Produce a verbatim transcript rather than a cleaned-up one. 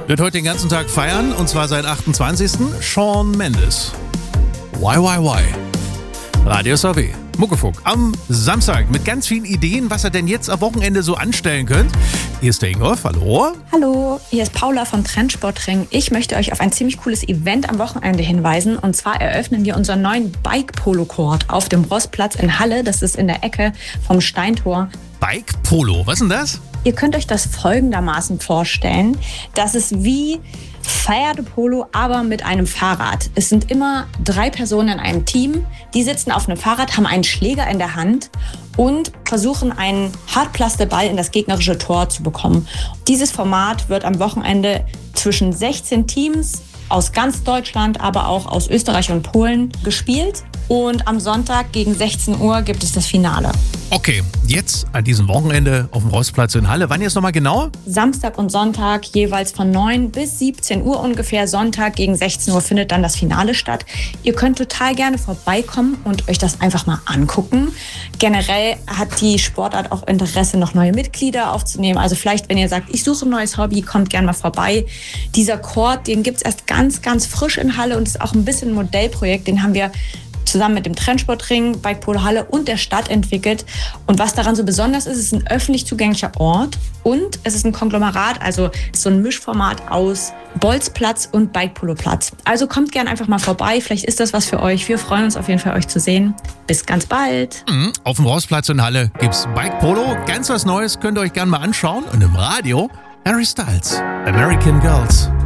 wird heute den ganzen Tag feiern, und zwar seinen achtundzwanzigsten Shawn Mendes. Why, why, why? Radio S A W. Muckefunk am Samstag mit ganz vielen Ideen, was ihr denn jetzt am Wochenende so anstellen könnt. Hier ist der Ingolf, hallo. Hallo, hier ist Paula vom Trendsportring. Ich möchte euch auf ein ziemlich cooles Event am Wochenende hinweisen. Und zwar eröffnen wir unseren neuen Bike-Polo-Court auf dem Rossplatz in Halle. Das ist in der Ecke vom Steintor. Bike-Polo, was ist denn das? Ihr könnt euch das folgendermaßen vorstellen. Das ist wie Pferdepolo, aber mit einem Fahrrad. Es sind immer drei Personen in einem Team. Die sitzen auf einem Fahrrad, haben einen Schläger in der Hand und versuchen, einen Hartplastikball in das gegnerische Tor zu bekommen. Dieses Format wird am Wochenende zwischen sechzehn Teams aus ganz Deutschland, aber auch aus Österreich und Polen gespielt. Und am Sonntag gegen sechzehn Uhr gibt es das Finale. Okay, jetzt an diesem Wochenende auf dem Rossplatz in Halle. Wann jetzt nochmal genau? Samstag und Sonntag jeweils von neun bis siebzehn Uhr ungefähr. Sonntag gegen sechzehn Uhr findet dann das Finale statt. Ihr könnt total gerne vorbeikommen und euch das einfach mal angucken. Generell hat die Sportart auch Interesse, noch neue Mitglieder aufzunehmen. Also vielleicht, wenn ihr sagt, ich suche ein neues Hobby, kommt gerne mal vorbei. Dieser Court, den gibt es erst ganz, ganz frisch in Halle und ist auch ein bisschen ein Modellprojekt. Den haben wir zusammen mit dem Trendsportring, Bike-Polo Halle und der Stadt entwickelt. Und was daran so besonders ist, es ist ein öffentlich zugänglicher Ort und es ist ein Konglomerat, also so ein Mischformat aus Bolzplatz und Bike-Polo-Platz. Also kommt gerne einfach mal vorbei, vielleicht ist das was für euch. Wir freuen uns auf jeden Fall, euch zu sehen. Bis ganz bald. Mhm, auf dem Rossplatz in Halle gibt's Bike-Polo, ganz was Neues, könnt ihr euch gerne mal anschauen. Und im Radio Harry Styles, American Girls.